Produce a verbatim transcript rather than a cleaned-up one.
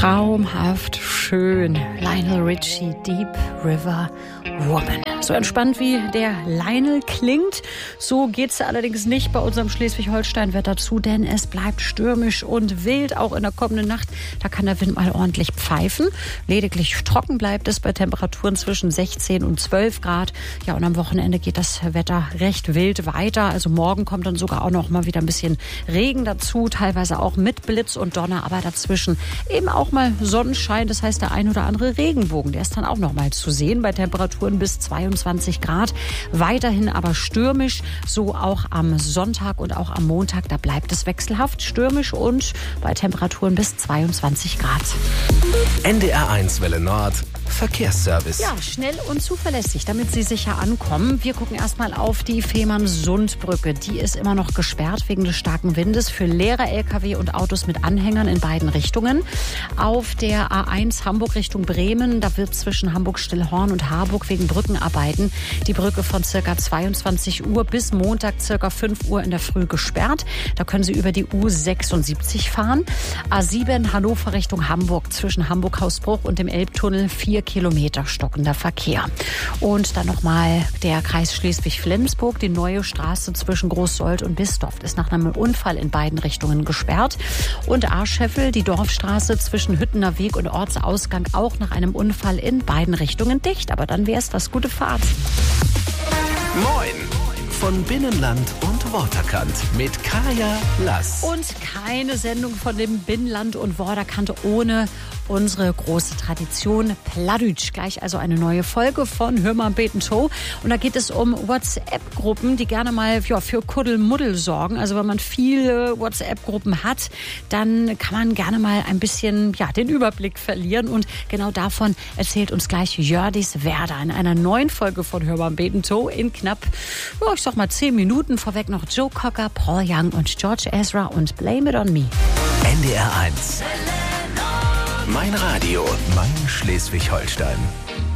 Traumhaft schön. Lionel Richie, Deep River Woman. So entspannt wie der Lionel klingt, so geht's allerdings nicht bei unserem Schleswig-Holstein-Wetter zu, denn es bleibt stürmisch und wild, auch in der kommenden Nacht. Da kann der Wind mal ordentlich pfeifen. Lediglich trocken bleibt es bei Temperaturen zwischen sechzehn und zwölf Grad. Ja, und am Wochenende geht das Wetter recht wild weiter. Also morgen kommt dann sogar auch noch mal wieder ein bisschen Regen dazu, teilweise auch mit Blitz und Donner, aber dazwischen eben auch mal Sonnenschein. Das heißt, der ein oder andere Regenbogen, der ist dann auch noch mal zu sehen bei Temperaturen bis zweiundzwanzig Grad. Weiterhin aber stürmisch, so auch am Sonntag und auch am Montag. Da bleibt es wechselhaft stürmisch und bei Temperaturen bis zweiundzwanzig Grad. N D R eins Welle Nord, Verkehrsservice. Ja, schnell und zuverlässig, damit Sie sicher ankommen. Wir gucken erstmal auf die Fehmarn-Sund-Brücke. Die ist immer noch gesperrt wegen des starken Windes für leere L K W und Autos mit Anhängern in beiden Richtungen. Auf der A eins Hamburg Richtung Bremen, da wird zwischen Hamburg-Stillhorn und Harburg wegen Brückenarbeiten die Brücke von circa zweiundzwanzig Uhr bis Montag circa fünf Uhr in der Früh gesperrt. Da können Sie über die U sechsundsiebzig fahren. A sieben Hannover Richtung Hamburg zwischen Hamburg-Hausbruch und dem Elbtunnel vier Kilometer stockender Verkehr. Und dann nochmal der Kreis Schleswig-Flensburg. Die neue Straße zwischen Großsold und Bistorf ist nach einem Unfall in beiden Richtungen gesperrt. Und Aschheffel, die Dorfstraße zwischen Hüttener Weg und Ortsausgang auch nach einem Unfall in beiden Richtungen dicht. Aber dann wäre es das. Gute Fahrt. Moin von Binnenland und Worterkant mit Kaya Lass. Und keine Sendung von dem Binnenland und Worterkant ohne unsere große Tradition Plattdeutsch. Gleich also eine neue Folge von Hör mal beten Show. Und da geht es um WhatsApp-Gruppen, die gerne mal ja, für Kuddelmuddel sorgen. Also wenn man viele WhatsApp-Gruppen hat, dann kann man gerne mal ein bisschen ja, den Überblick verlieren. Und genau davon erzählt uns gleich Jördis Werder in einer neuen Folge von Hör mal beten Show in knapp, ja, ich sag mal zehn Minuten. Vorweg noch Joe Cocker, Paul Young und George Ezra und Blame It On Me. N D R eins. Mein Radio, mein Schleswig-Holstein.